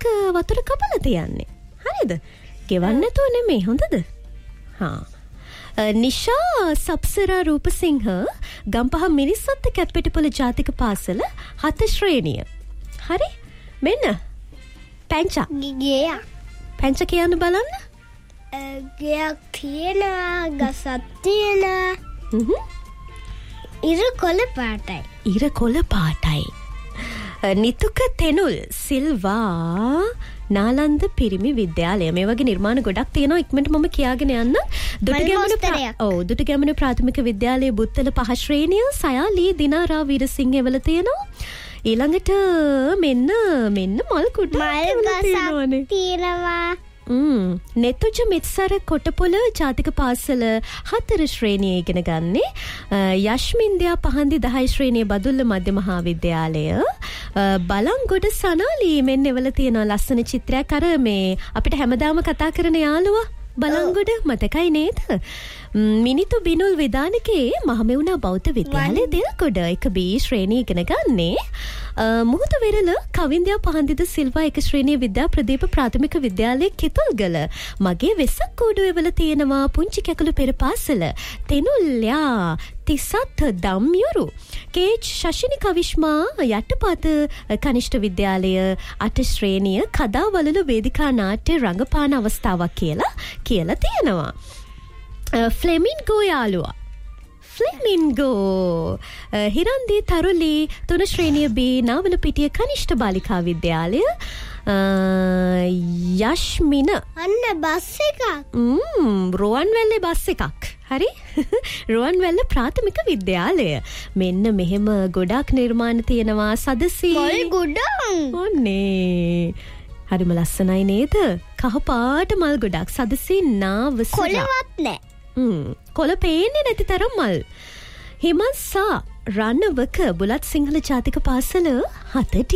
ගොඩක් වතුර කපලා තියන්නේ. හරිද? ගෙවන්න නැතුව නෙමෙයි හොඳද? නිෂා සප්සරා රූපසිංහ ගම්පහ මිරිස්සොත්ත කැප්පෙටිපොළ ජාතික පාසල 7 ශ්‍රේණිය. හරි? මෙන්න. පැංචා. ගියා. පැංචා කියන්න බලන්න. ගයක් තියෙනවා, ගසක් තියෙනවා. ඉර කොළ පාටයි. ඉර කොළ පාටයි. නිතුක තෙනුල් සිල්වා නාලන්ද පිරිමි විද්‍යාලය. මේ වගේ නිර්මාණ ගොඩක් තියෙනවා. ඉක්මනට මම කියාගෙන යන්න. දුටුගැමුණු ප්‍රාථමික විද්‍යාලයේ බුත්තල 5 ශ්‍රේණිය සයාලී දිනාරා වීරසිංහ එවල තියෙනවා. ඊළඟට මෙන්න මල් කුඩ තියෙනවා. නෙතුජ මිත්සර කොටපොළ ජාතික පාසල 4 ශ්‍රේණිය ඉගෙන ගන්නේ. යශ්මින්දයා පහන්දි 10 ශ්‍රේණිය බදුල්ල මධ්‍ය මහා විද්‍යාලය. බලංගොඩ සනාලී මෙන්න එවල තියෙන ලස්සන චිත්‍රයක්. අර මේ අපිට හැමදාම කතා කරන යාළුවා බලංගොඩ මතකයි නේද? මිනිතු බිනුල් විදානකේ මහමෙවුනා බෞද්ධ විද්‍යාලය දෙල්කොඩ 1B ශ්‍රේණිය ඉගෙන ගන්නේ. මුහුද වෙරළ කවින්දයා පහන්දිද සිල්වා 1 ශ්‍රේණිය විද්‍යා ප්‍රදීප ප්‍රාථමික විද්‍යාලයේ කිතුල්ගල මගේ වෙසක් කෝඩුවේ වල තියෙනවා පුංචි කැකුළු පෙර පාසල තෙනුල්යා තිසත් දම්යුරු කේච් ශෂිනි කවිශ්මා යටපත කනිෂ්ඨ විද්‍යාලය 8 ශ්‍රේණිය කදාවලලු වේදිකා නාට්‍ය රංගපාන අවස්ථාවක් කියලා තියෙනවා. ෆ්ලෙමින්ගෝ යාළුවා ෆ්ලෙමින්ගෝ හිරන්දී තරුලි 3 ශ්‍රේණිය B නාවලපිටිය කනිෂ්ඨ බාලිකා විද්‍යාලය. යශ්මින අන්න බස් එකක්. රුවන්වැල්ලේ බස් එකක්. හරි? රුවන්වැල්ල ප්‍රාථමික විද්‍යාලය. මෙන්න මෙහෙම ගොඩක් නිර්මාණ තියෙනවා. සදසි මොල් ගොඩක්. ඔන්නේ. හරිම ලස්සනයි නේද? කහ පාට මල් ගොඩක්. සදසි නාවස. කොළවත් නැහැ. කොළ පේන්නේ නැති තරම් මල්. හිමස්සා රණවක බුලත් සිංහල ජාතික පාසල 7D.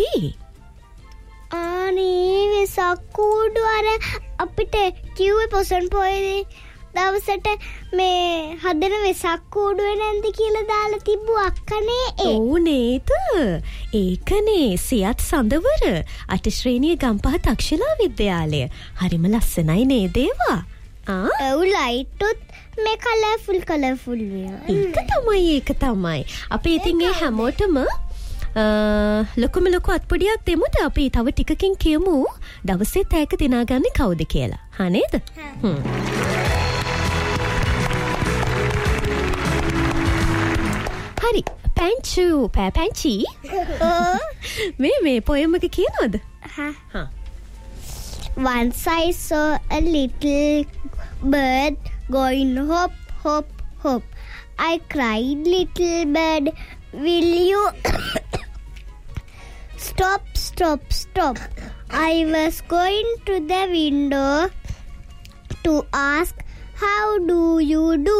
අනේ වෙසක් කූඩු අර අපිට කිව්වේ පොසොන් පොයේ දවසට මේ හදන වෙසක් කූඩුවේ නැන්ද කියලා දාලා තිබ්බු අක්කනේ ඒ. ඔව් නේද? ඒකනේ සියත් සඳවර 8 ශ්‍රේණිය ගම්පහ තක්ෂිලා විද්‍යාලය. හරිම ලස්සනයි නේද ඒවා? ඔව් ලයිට්ුත් මේ කලර්ෆුල් වෙනවා. ඒක තමයි. අපි ඉතින් ඒ හැමෝටම ලොකුම ලොකු අත්පොඩියක් දෙමුද? අපි තව ටිකකින් කියමු දවසේ තෑක දිනාගන්නේ කවුද කියලා. හා නේද? හරි. පැංචි මේ පොයම එක කියනවද? Once I saw a little bird going hop, hop, hop. I cried, little bird, will you stop, stop, stop. I was going to the window to ask, how do you do?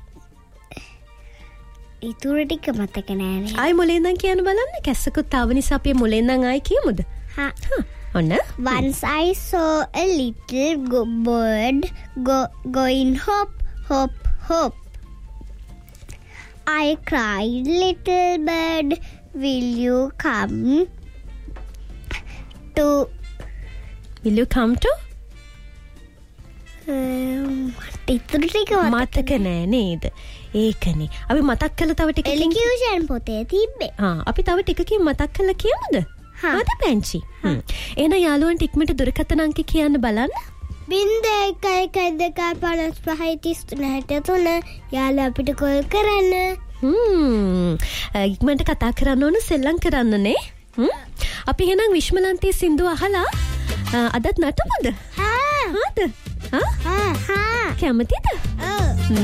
ඉතුරු ටික මතක නෑනේ. ආයි මුලින් ඉඳන් කියන්න බලන්න. කැස්සකුත් ආව නිසා අපි මුලින් ඉඳන් ආයි කියමුද? Once I saw a little bird going hop, hop, hop. I cried, little bird, will you come to? ඉතුරු ටික මතක නෑ නේද? ඒකනේ. අපි මතක් කළා තව ටිකකින්. එලිකියුෂන් පොතේ තිබ්බේ. අපි තව ටිකකින් මතක් කළා කියමුද? හරිද පැංචි? එහෙනම් යාළුවන්ට ඉක්මනට දුරකථන අංක කියන්න බලන්න. 01125533 යාළුවා අපිට කෝල් කරන්න. ඉක්මනට කතා කරන්න ඕන සෙල්ලම් කරන්නනේ. අපි එහෙනම් විශ්මලන්තී සින්දුව අහලා අදත් නටමුද? හාද? කැමතිද? ඔව්.